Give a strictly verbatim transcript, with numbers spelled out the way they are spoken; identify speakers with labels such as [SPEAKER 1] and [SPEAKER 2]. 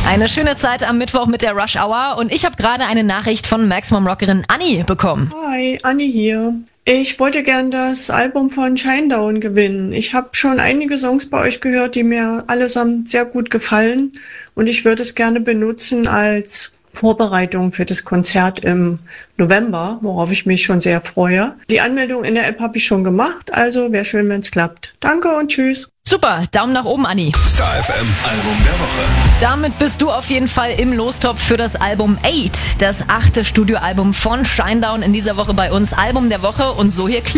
[SPEAKER 1] Eine schöne Zeit am Mittwoch mit der Rush Hour und ich habe gerade eine Nachricht von Maximum Rockerin Anni bekommen.
[SPEAKER 2] Hi, Anni hier. Ich wollte gern das Album von Shinedown gewinnen. Ich habe schon einige Songs bei euch gehört, die mir allesamt sehr gut gefallen und ich würde es gerne benutzen als Vorbereitung für das Konzert im November, worauf ich mich schon sehr freue. Die Anmeldung in der App habe ich schon gemacht, also wäre schön, wenn es klappt. Danke und tschüss.
[SPEAKER 1] Super, Daumen nach oben, Anni.
[SPEAKER 3] Star F M Album der Woche.
[SPEAKER 1] Damit bist du auf jeden Fall im Lostopf für das Album Eight, das achte Studioalbum von Shinedown in dieser Woche bei uns. Album der Woche und so hier